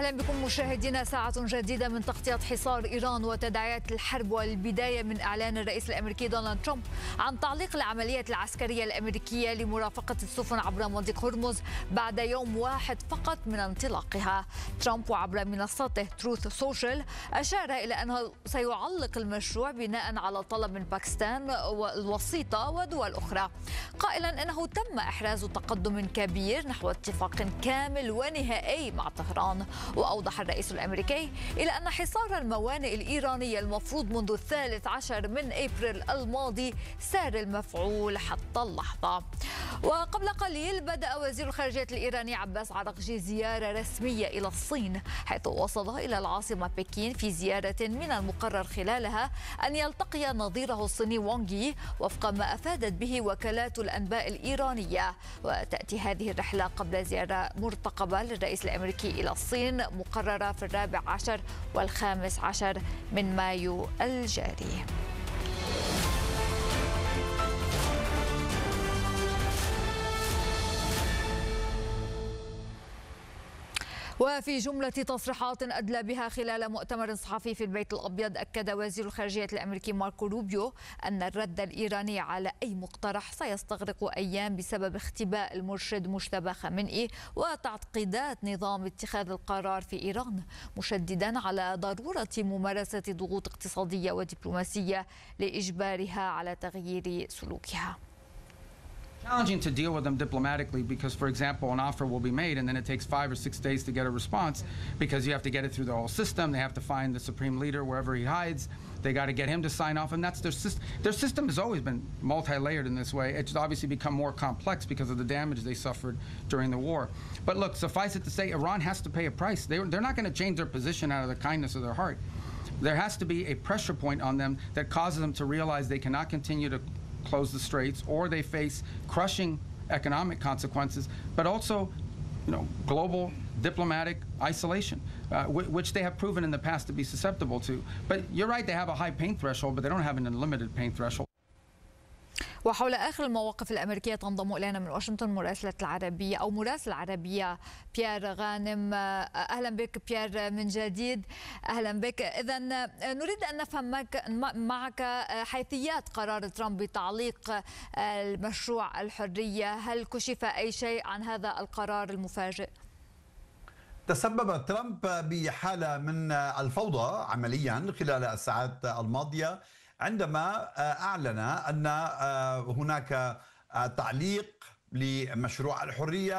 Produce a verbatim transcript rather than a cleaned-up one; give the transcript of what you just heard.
أهلا بكم مشاهدينا. ساعة جديدة من تغطية حصار إيران وتداعيات الحرب، والبداية من إعلان الرئيس الأمريكي دونالد ترامب عن تعليق العمليات العسكرية الأمريكية لمرافقة السفن عبر مضيق هرمز بعد يوم واحد فقط من انطلاقها. ترامب وعبر منصته تروث سوشيال أشار إلى أنه سيعلق المشروع بناء على طلب من باكستان والوسيطة ودول أخرى، قائلا أنه تم إحراز تقدم كبير نحو اتفاق كامل ونهائي مع طهران. وأوضح الرئيس الأمريكي إلى أن حصار الموانئ الإيرانية المفروض منذ الثالث عشر من أبريل الماضي سار المفعول حتى اللحظة. وقبل قليل بدأ وزير الخارجية الإيراني عباس عراقجي زيارة رسمية إلى الصين، حيث وصل إلى العاصمة بكين في زيارة من المقرر خلالها أن يلتقي نظيره الصيني وانغ يي وفق ما أفادت به وكالات الأنباء الإيرانية. وتأتي هذه الرحلة قبل زيارة مرتقبة للرئيس الأمريكي إلى الصين مقررة في الرابع عشر والخامس عشر من مايو الجاري. وفي جملة تصريحات أدلى بها خلال مؤتمر صحفي في البيت الأبيض، أكد وزير الخارجية الأمريكي ماركو روبيو أن الرد الإيراني على أي مقترح سيستغرق أيام بسبب اختباء المرشد مجتبى خامنئي وتعقيدات نظام اتخاذ القرار في إيران، مشددا على ضرورة ممارسة ضغوط اقتصادية ودبلوماسية لإجبارها على تغيير سلوكها. Challenging to deal with them diplomatically because, for example, an offer will be made and then it takes five or six days to get a response because you have to get it through the whole system. They have to find the supreme leader wherever he hides. They got to get him to sign off, and that's their system. Their system has always been multi-layered in this way. It's obviously become more complex because of the damage they suffered during the war. But look, suffice it to say, Iran has to pay a price. They, they're not going to change their position out of the kindness of their heart. There has to be a pressure point on them that causes them to realize they cannot continue to close the straits, or they face crushing economic consequences, but also, you know, global diplomatic isolation, uh, which they have proven in the past to be susceptible to. But you're right, they have a high pain threshold, but they don't have an unlimited pain threshold. وحول آخر المواقف الأمريكية تنضم إلينا من واشنطن مراسلة العربية أو مراسل العربية بيير غانم. أهلا بك بيير من جديد. أهلا بك. إذا نريد أن نفهم معك حيثيات قرار ترامب بتعليق المشروع الحرية. هل كشف أي شيء عن هذا القرار المفاجئ؟ تسبب ترامب بحالة من الفوضى عمليا خلال الساعات الماضية عندما أعلن أن هناك تعليق لمشروع الحرية